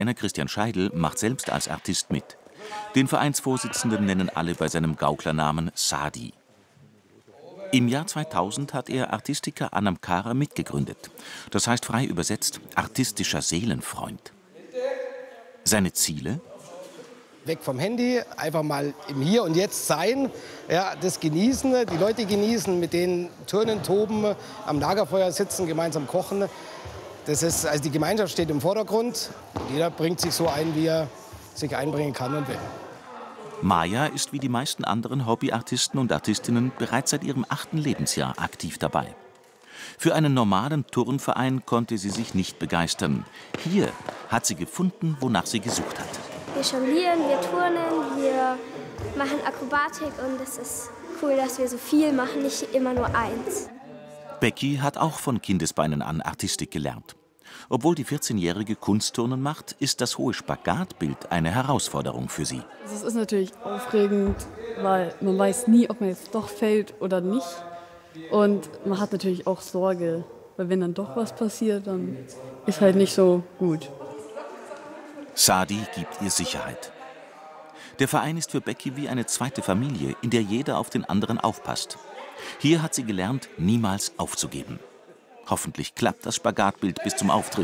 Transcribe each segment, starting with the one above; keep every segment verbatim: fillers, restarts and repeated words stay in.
Trainer Christian Scheidel macht selbst als Artist mit. Den Vereinsvorsitzenden nennen alle bei seinem Gauklernamen Sadi. Im Jahr zweitausend hat er Artistica Anam Cara mitgegründet. Das heißt frei übersetzt artistischer Seelenfreund. Seine Ziele? Weg vom Handy, einfach mal im Hier und Jetzt sein, ja, das genießen, die Leute genießen, mit denen turnen, toben, am Lagerfeuer sitzen, gemeinsam kochen. Das ist, also die Gemeinschaft steht im Vordergrund. Jeder bringt sich so ein, wie er sich einbringen kann und will. Maja ist wie die meisten anderen Hobbyartisten und Artistinnen bereits seit ihrem achten Lebensjahr aktiv dabei. Für einen normalen Turnverein konnte sie sich nicht begeistern. Hier hat sie gefunden, wonach sie gesucht hat. Wir jonglieren, wir turnen, wir machen Akrobatik und es ist cool, dass wir so viel machen, nicht immer nur eins. Becky hat auch von Kindesbeinen an Artistik gelernt. Obwohl die vierzehnjährige Kunstturnen macht, ist das hohe Spagatbild eine Herausforderung für sie. Es ist natürlich aufregend, weil man weiß nie, ob man jetzt doch fällt oder nicht. Und man hat natürlich auch Sorge, weil wenn dann doch was passiert, dann ist halt nicht so gut. Sadi gibt ihr Sicherheit. Der Verein ist für Becky wie eine zweite Familie, in der jeder auf den anderen aufpasst. Hier hat sie gelernt, niemals aufzugeben. Hoffentlich klappt das Spagatbild bis zum Auftritt.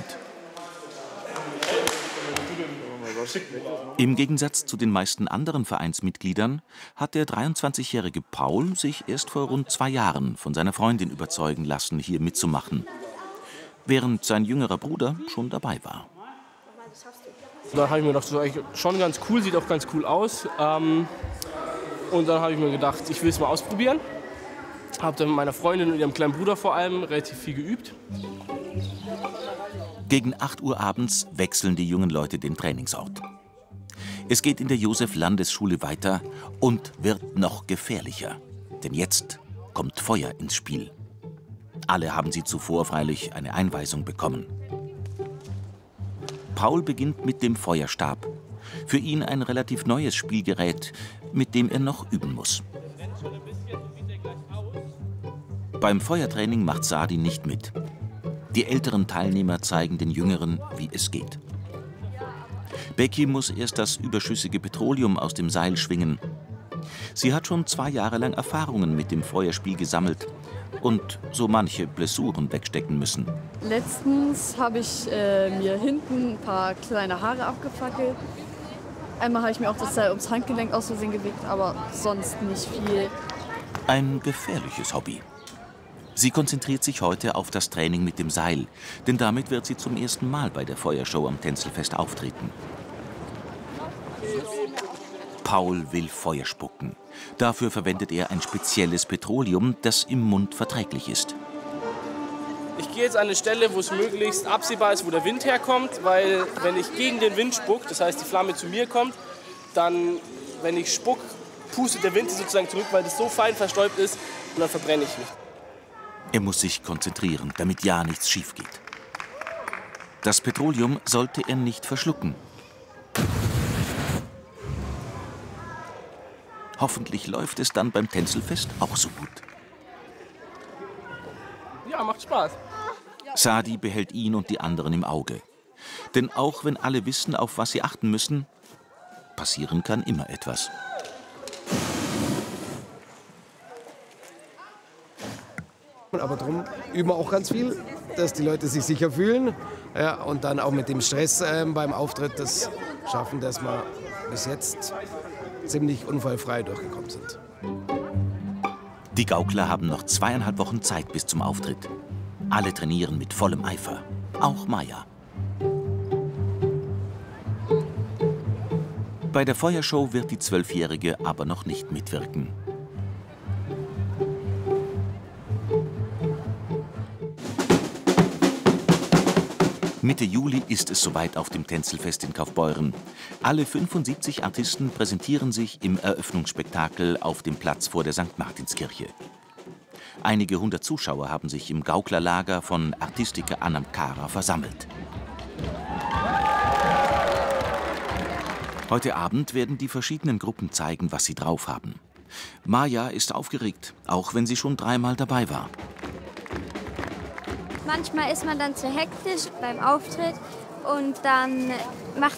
Im Gegensatz zu den meisten anderen Vereinsmitgliedern hat der dreiundzwanzigjährige Paul sich erst vor rund zwei Jahren von seiner Freundin überzeugen lassen, hier mitzumachen, während sein jüngerer Bruder schon dabei war. Dann habe ich mir gedacht, das ist eigentlich schon ganz cool, sieht auch ganz cool aus. Ähm, und dann habe ich mir gedacht, ich will es mal ausprobieren. Habe dann mit meiner Freundin und ihrem kleinen Bruder vor allem relativ viel geübt. Gegen acht Uhr abends wechseln die jungen Leute den Trainingsort. Es geht in der Josef-Landes-Schule weiter und wird noch gefährlicher. Denn jetzt kommt Feuer ins Spiel. Alle haben sie zuvor freilich eine Einweisung bekommen. Paul beginnt mit dem Feuerstab. Für ihn ein relativ neues Spielgerät, mit dem er noch üben muss. Beim Feuertraining macht Sadi nicht mit. Die älteren Teilnehmer zeigen den Jüngeren, wie es geht. Becky muss erst das überschüssige Petroleum aus dem Seil schwingen. Sie hat schon zwei Jahre lang Erfahrungen mit dem Feuerspiel gesammelt und so manche Blessuren wegstecken müssen. Letztens habe ich äh, mir hinten ein paar kleine Haare abgefackelt. Einmal habe ich mir auch das Seil ums Handgelenk aus Versehen gelegt, aber sonst nicht viel. Ein gefährliches Hobby. Sie konzentriert sich heute auf das Training mit dem Seil, denn damit wird sie zum ersten Mal bei der Feuershow am Tänzelfest auftreten. Paul will Feuer spucken. Dafür verwendet er ein spezielles Petroleum, das im Mund verträglich ist. Ich gehe jetzt an eine Stelle, wo es möglichst absehbar ist, wo der Wind herkommt, weil wenn ich gegen den Wind spuck, das heißt die Flamme zu mir kommt, dann, wenn ich spuck, pustet der Wind sozusagen zurück, weil das so fein verstäubt ist und dann verbrenne ich mich. Er muss sich konzentrieren, damit ja nichts schief geht. Das Petroleum sollte er nicht verschlucken. Hoffentlich läuft es dann beim Tänzelfest auch so gut. Ja, macht Spaß. Sadi behält ihn und die anderen im Auge. Denn auch wenn alle wissen, auf was sie achten müssen, passieren kann immer etwas. Aber darum üben wir auch ganz viel, dass die Leute sich sicher fühlen. Ja, und dann auch mit dem Stress äh, beim Auftritt das schaffen, dass wir bis jetzt ziemlich unfallfrei durchgekommen sind. Die Gaukler haben noch zweieinhalb Wochen Zeit bis zum Auftritt. Alle trainieren mit vollem Eifer. Auch Maja. Bei der Feuershow wird die Zwölfjährige aber noch nicht mitwirken. Mitte Juli ist es soweit auf dem Tänzelfest in Kaufbeuren. Alle fünfundsiebzig Artisten präsentieren sich im Eröffnungsspektakel auf dem Platz vor der Sankt Martinskirche. Einige hundert Zuschauer haben sich im Gauklerlager von Artistica Anam Cara versammelt. Heute Abend werden die verschiedenen Gruppen zeigen, was sie drauf haben. Maja ist aufgeregt, auch wenn sie schon dreimal dabei war. Manchmal ist man dann zu hektisch beim Auftritt und dann